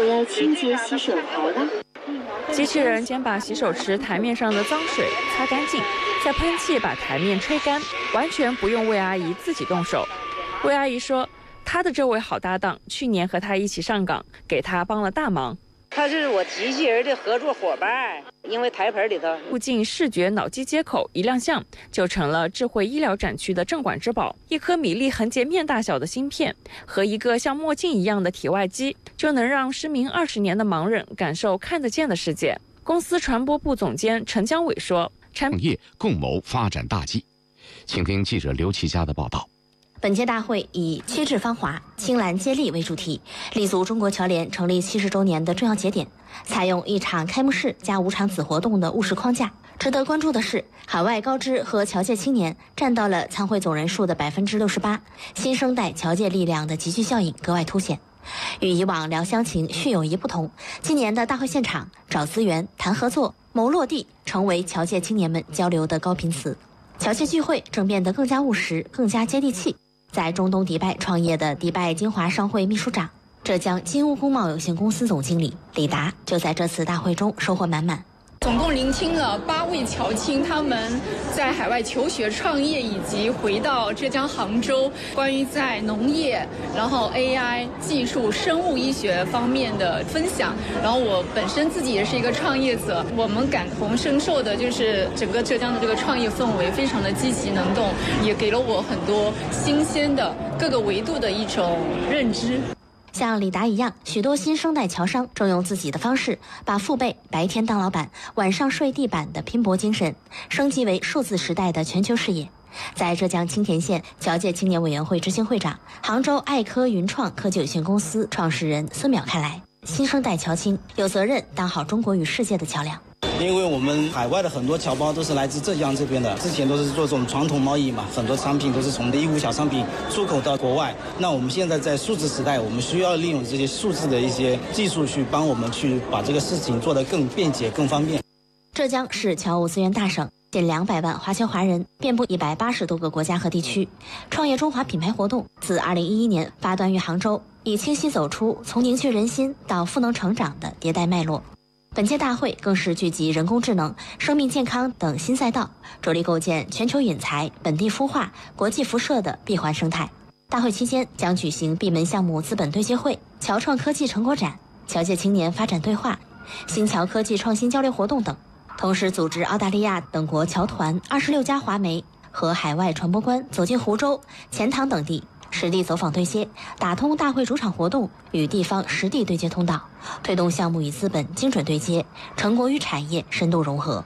我要清洁洗手台了。 机器人先把洗手池台面上的脏水擦干净，再喷气把台面吹干，完全不用魏阿姨自己动手。魏阿姨说，她的这位好搭档去年和她一起上岗，给她帮了大忙。 他是我机器人的合作伙伴，因为台盆里头附近视觉脑机接口一亮相，就成了智慧医疗展区的镇馆之宝。一颗米粒横截面大小的芯片和一个像墨镜一样的体外机，就能让失明20年的盲人感受看得见的世界。公司传播部总监陈江伟说， 创业共谋发展大计。请听记者刘琦佳的报道。 本届大会以趋智芳华、青蓝接力为主题，立足中国侨联成立70周年的重要节点，采用一场开幕式加5场子活动的务实框架。值得关注的是，海外高知和侨界青年占到了参会总人数的68%，新生代侨界力量的集聚效应格外凸显。与以往聊乡情、叙友谊不同，今年的大会现场找资源、谈合作、谋落地，成为侨界青年们交流的高频词。侨界聚会正变得更加务实、更加接地气。在中东迪拜创业的迪拜金华商会秘书长、浙江金乌工贸有限公司总经理李达就在这次大会中收获满满。 总共聆听了8位侨青他们在海外求学、创业以及回到浙江杭州关于在农业、然后 AI 技术、生物医学方面的分享。然后我本身自己也是一个创业者，我们感同身受的就是整个浙江的这个创业氛围非常的积极能动，也给了我很多新鲜的各个维度的一种认知。 像李达一样，许多新生代侨商正用自己的方式，把父辈白天当老板、晚上睡地板的拼搏精神，升级为数字时代的全球视野。在浙江青田县侨界青年委员会执行会长、杭州爱科云创科技有限公司创始人孙淼看来，新生代侨青有责任当好中国与世界的桥梁。 因为我们海外的很多侨胞都是来自浙江这边的，之前都是做这种传统贸易嘛，很多商品都是从义乌小商品出口到国外。那我们现在在数字时代，我们需要利用这些数字的一些技术去帮我们去把这个事情做得更便捷、更方便。 浙江是侨务资源大省，近200万华侨华人遍布180多个国家和地区。创业中华品牌活动自2011年发端于杭州，已清晰走出从凝聚人心到赋能成长的迭代脉络。本届大会更是聚集人工智能、生命健康等新赛道，着力构建全球引才、本地孵化、国际辐射的闭环生态。大会期间将举行闭门项目资本对接会、侨创科技成果展、侨界青年发展对话、新侨科技创新交流活动等，同时组织澳大利亚等国侨团、26家华媒和海外传播官走进湖州、钱塘等地，实地走访对接，打通大会主场活动与地方实地对接通道，推动项目与资本精准对接，成果与产业深度融合。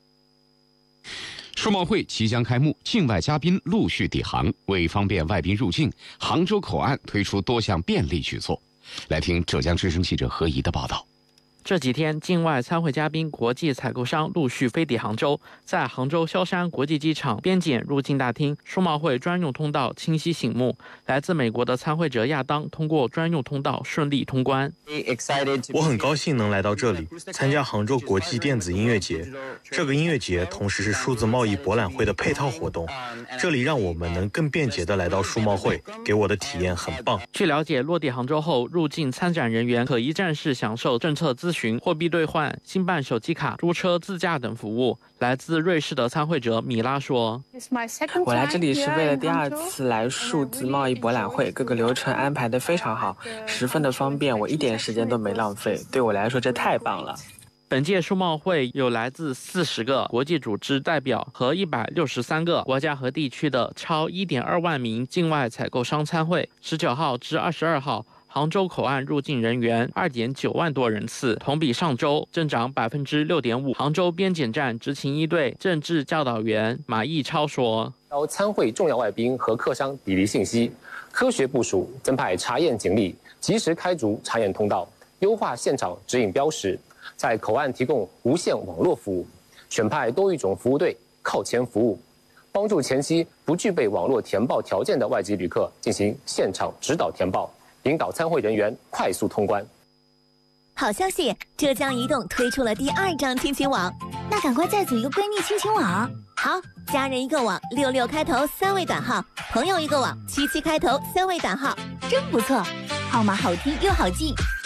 世贸会即将开幕，境外嘉宾陆续抵杭。为方便外宾入境，杭州口岸推出多项便利举措。来听浙江之声记者何怡的报道。 这几天，境外参会嘉宾、国际采购商陆续飞抵杭州，在杭州萧山国际机场边检入境大厅，世贸会专用通道清晰醒目。来自美国的参会者亚当通过专用通道顺利通关。 我很高兴能来到这里参加杭州国际电子音乐节。这个音乐节同时是数字贸易博览会的配套活动，这里让我们能更便捷地来到世贸会，给我的体验很棒。 据了解，落地杭州后，入境参展人员可一站式享受政策咨询、货币兑换、新办手机卡、租车自驾等服务。来自瑞士的参会者米拉说：“ 我来这里是为了第2次来数字贸易博览会，各个流程安排得非常好，十分的方便，我一点时间都没浪费。对我来说，这太棒了。” 本届世贸会有来自40个国际组织代表和163个国家和地区的超1.2万名境外采购商参会。19号至22号，杭州口岸入境人员2.9万多人次，同比上周增长6.5%。杭州边检站执勤一队政治教导员马义超说：“ 参会重要外宾和客商抵离信息，科学部署，增派查验警力，及时开足查验通道，优化现场指引标识。”在口岸提供无线网络服务，选派多语种服务队靠前服务，帮助前期不具备网络填报条件的外籍旅客进行现场指导填报，引导参会人员快速通关。 好消息，浙江移动推出了第2张亲情网，那赶快再组一个闺蜜亲情网。好，家人一个网，66开头3位短号，朋友一个网，77开头3位短号，真不错，号码好听又好记。